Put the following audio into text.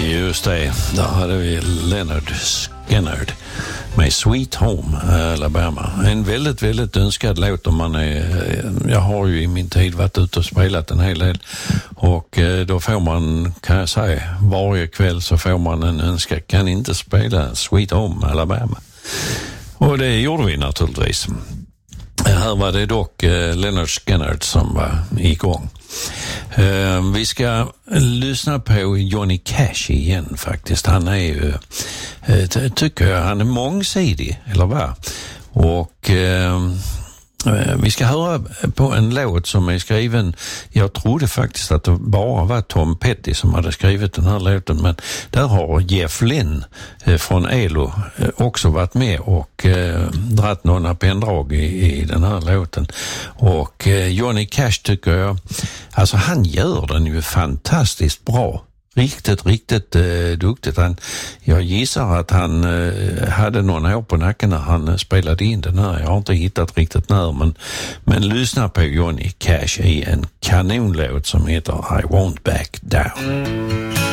Just det, där hade vi Lynyrd Skynyrd med Sweet Home Alabama. En väldigt, väldigt önskad låt om man är... Jag har ju i min tid varit ute och spelat en hel del och då får man, kan jag säga, varje kväll så får man en önska. Kan inte spela Sweet Home Alabama? Och det gjorde vi naturligtvis. Här var det dock Lynyrd Skynyrd som var igång. Vi ska lyssna på Johnny Cash igen faktiskt. Han är ju, tycker jag, han är mångsidig, eller vad? Och vi ska höra på en låt som är skriven, jag trodde faktiskt att det bara var Tom Petty som hade skrivit den här låten, men där har Jeff Lynne från ELO också varit med och dratt några penndrag i den här låten. Och Johnny Cash tycker jag, alltså han gör den ju fantastiskt bra. Riktigt duktigt. Jag gissar att han hade någon år på nacken när han spelade in den här. Jag har inte hittat riktigt när, men lyssna på Johnny Cash i en kanonlåt som heter I Won't Back Down.